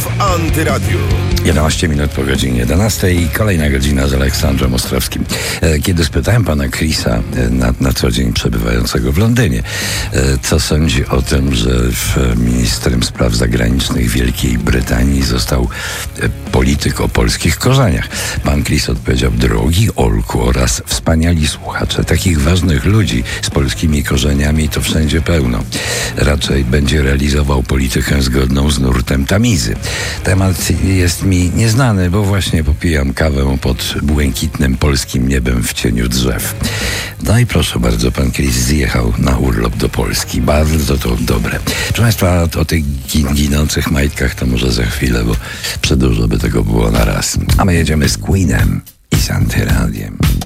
w Antyradiu. 11 minut po godzinie 11 i kolejna godzina z Aleksandrem Ostrowskim. Kiedy spytałem pana Chrisa, na co dzień przebywającego w Londynie, co sądzi o tym, że ministrem spraw zagranicznych Wielkiej Brytanii został polityk o polskich korzeniach. Pan Chris odpowiedział: drogi Olku oraz wspaniali słuchacze, takich ważnych ludzi z polskimi korzeniami to wszędzie pełno. Raczej będzie realizował politykę zgodną z nurtem tamizy. Temat jest mi nieznany, bo właśnie popijam kawę pod błękitnym polskim niebem w cieniu drzew. No i proszę bardzo, pan Chris zjechał na urlop do Polski. Bardzo to dobre. Proszę państwa, o tych ginących majtkach to może za chwilę, bo przedłużo by tego było na raz. A my jedziemy z Queenem i z Antyradiem.